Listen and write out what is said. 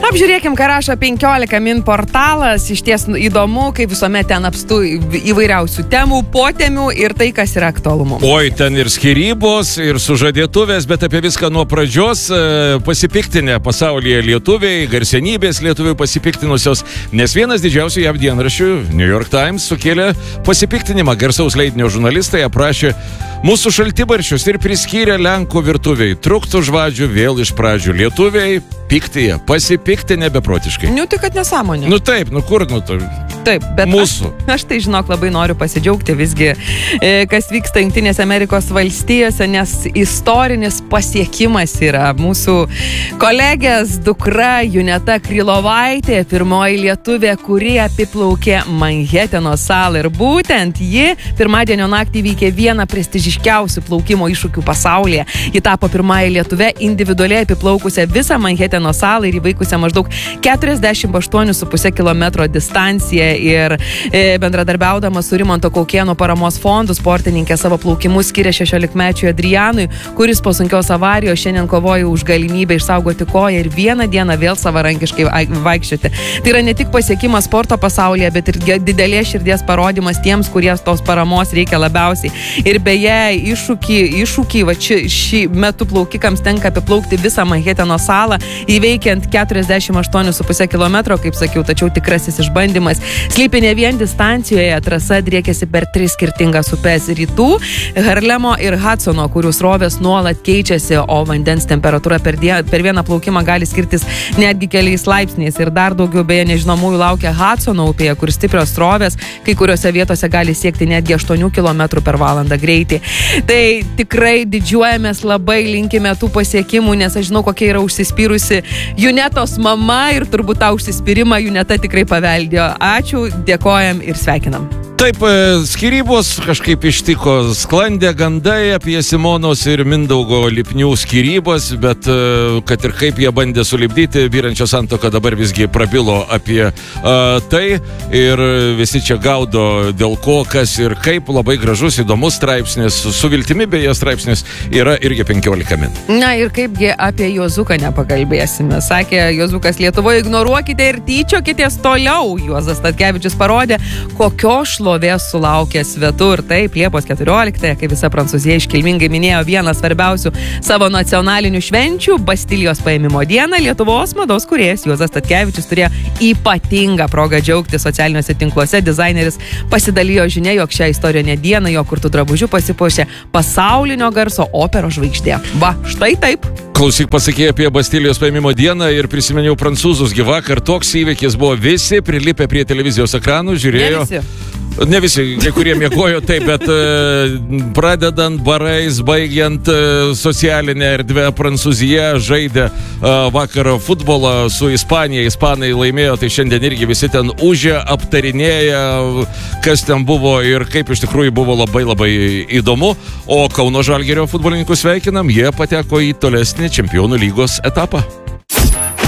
Apžiūrėkim, ką rašo 15 min portalas. Iš ties įdomu, kaip visuomet ten apstu įvairiausių temų, potemių ir tai, kas yra aktualumu. Oi, ten ir skyrybos, ir sužadėtuvės, bet apie viską nuo pradžios. Pasipiktinę pasaulyje lietuviai, garsenybės lietuvių pasipiktinusios, nes vienas didžiausių JAV dienraščių, New York Times, sukėlė pasipiktinimą. Garsaus leidinio žurnalistai aprašė mūsų šaltibarščius ir priskyrė Lenkų virtuviai. Truktų žvadžių vėl iš pradžių. Lietuviai piktyje, pasipiktinę beprotiškai. Nu, tai kad nesąmonė. Nu taip, nu kur, nu to... Taip, bet mūsų. Aš tai, žinok, labai noriu pasidžiaugti visgi, kas vyksta Jungtinėse Amerikos valstijose, nes istorinis pasiekimas yra mūsų kolegės dukra Juneta Krylovaitė, pirmoji lietuvė, kuri apiplaukė Manheteno salą. Ir būtent ji pirmadienio naktį įveikė vieną prestižiškiausių plaukimo iššūkių pasaulyje. Ji tapo pirmąją lietuvę individualiai apiplaukusią visą Manheteno salą ir įveikusią maždaug 48,5 km distanciją. Ir bendradarbiaudama su Rimanto Kaukėno paramos fondu, sportininkė savo plaukimus skiria 16-mečiui Adrianui, kuris po sunkios avarijos šiandien kovoja už galimybę išsaugoti koją ir vieną dieną vėl savarankiškai vaikščioti. Tai yra ne tik pasiekimas sporto pasaulyje, bet ir didelės širdies parodymas tiems, kurie tos paramos reikia labiausiai. Ir beje, iššūkį va šį metu plaukikams tenka apiplaukti visą Manheteno salą, įveikiant 48,5 km, kaip sakiau, tačiau tikrasis išbandymas slypi ne vien distancijoje, trasa driekėsi per 3 skirtingas upes - Rytų, Harlemo ir Hudsono, kurių srovės nuolat keičiasi, o vandens temperatūra per vieną plaukimą gali skirtis netgi keliais laipsniais. Ir dar daugiau beje nežinomųjų laukia Hudsono upėje, kur stiprios srovės kai kuriuose vietose gali siekti netgi 8 km per valandą greitį. Tai tikrai didžiuojamės, labai linkime tų pasiekimų, nes aš žinau, kokia yra užsispyrusi Junetos mama ir turbūt tą užsispyrimą Juneta tikrai paveldėjo. Ačiū, dėkojam ir sveikinam. Taip, skyrybos kažkaip ištiko, sklandė gandai apie Simonos ir Mindaugo Lipnių skyrybas, bet kad ir kaip jie bandė sulipdyti vyrančią santuoką, dabar visgi prabilo apie tai ir visi čia gaudo dėl ko, kas ir kaip. Labai gražus, įdomus straipsnis, su viltimi beje straipsnis yra irgi 15 min. Na ir kaipgi apie Juozuką nepakalbėsime. Sakė Juozukas, Lietuvoje ignoruokite ir tyčiokitės toliau. Juozas Statkevičius parodė, kokios šlovės sulaukė svetur. Taip, Liepos 14, kai visa Prancūzija iškilmingai minėjo vieną svarbiausių savo nacionalinių švenčių - Bastilijos paėmimo dieną, Lietuvos mados kūrėjas Juozas Statkevičius turėjo ypatingą progą džiaugti socialiniuose tinkluose. Dizaineris pasidalijo žinia, jog šią istorinę dieną jo kurtų drabužių pasipuošė pasaulinio garso operos žvaigždė. Va, štai taip. Klausyk, pasakė apie Bastilijos paėmimo dieną ir prisiminiau prancūzus. Vakar toks įvykis buvo, visi prilipę prie televizijos ekranų, žiūrėjo. Ne visi, kai kurie miegojo taip, bet pradedant barais, baigiant socialinę erdvę, Prancūzija žaidė vakar futbolą su Ispanija, Ispanai laimėjo, tai šiandien irgi visi ten užė, aptarinėja, kas ten buvo ir kaip iš tikrųjų buvo labai labai įdomu. O Kauno Žalgirio futbolininkų sveikinam, jie pateko į tolesnį Čempionų lygos etapą.